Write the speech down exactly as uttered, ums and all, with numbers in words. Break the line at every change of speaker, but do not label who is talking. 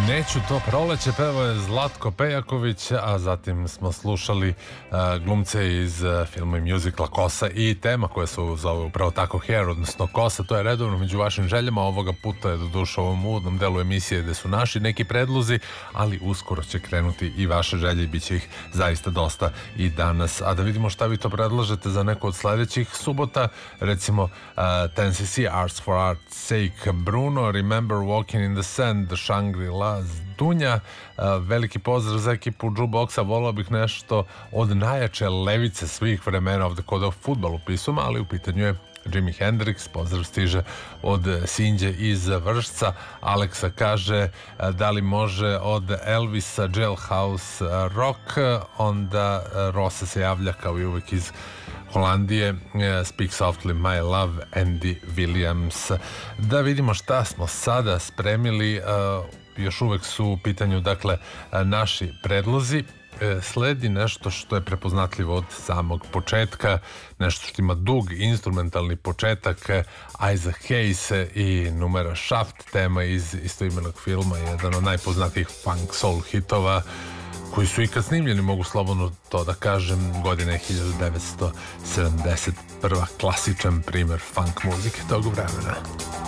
Neću to proleće, pevao je Zlatko Pejaković, a zatim smo slušali uh, glumce iz uh, filma i muzikla Kosa i tema koja se zove upravo tako Hair, odnosno Kosa. To je redovno među vašim željama. Ovoga puta je doduše u ovom uvodnom delu emisije gde su naši neki predlozi, ali uskoro će krenuti i vaše želje i bit će ih zaista dosta i danas. A da vidimo šta vi to predlažete za neku od sledećih subota. Recimo uh, ten C C, Arts for Art's Sake, Bruno, Remember Walking in the Sand, Shangri-La, Dunja, veliki pozdrav za ekipu Jukeboxa. Volao bih nešto od najjače levice svih vremena, ovde kod o fudbalu pisuma, ali u pitanju je Jimi Hendrix. Pozdrav stiže od Sinđe iz Vršca. Aleksa kaže da li može od Elvisa Jailhouse Rock, onda Rosa se javlja kao i uvek iz Holandije, Speak Softly My Love, Andy Williams. Da vidimo šta smo sada spremili. Još uvek su u pitanju, dakle, naši predlozi. Sledi nešto što je prepoznatljivo od samog početka, nešto što ima dug instrumentalni početak, Isaac Hayes i numera Shaft, tema iz istoimenog filma, jedan od najpoznatijih funk soul hitova koji su ikad snimljeni, mogu slobodno to da kažem, godine hiljadu devetsto sedamdeset prva, klasičan primer funk muzike tog vremena.